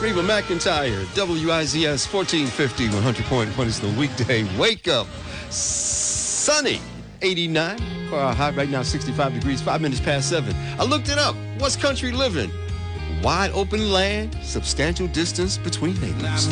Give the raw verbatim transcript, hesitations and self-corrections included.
Reba McEntire, W I Z S fourteen fifty, one hundred point one is the weekday wake up. Sunny, eighty-nine for our high right now, sixty-five degrees, five minutes past seven. I looked it up. What's country living? Wide open land, substantial distance between neighbors.